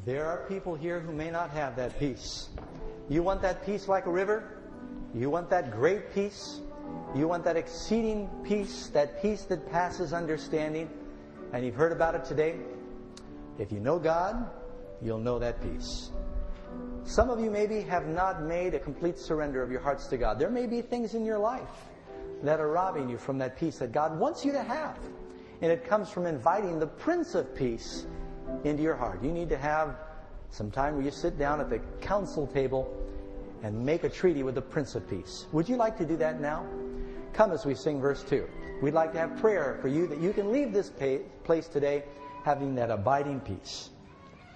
There are people here who may not have that peace. You want that peace like a river? You want that great peace? You want that exceeding peace, that peace that passes understanding? And you've heard about it today? If you know God, you'll know that peace. Some of you maybe have not made a complete surrender of your hearts to God. There may be things in your life that are robbing you from that peace that God wants you to have. And it comes from inviting the Prince of Peace into your heart. You need to have some time where you sit down at the council table and make a treaty with the Prince of Peace. Would you like to do that now? Come as we sing verse 2. We'd like to have prayer for you that you can leave this place today having that abiding peace.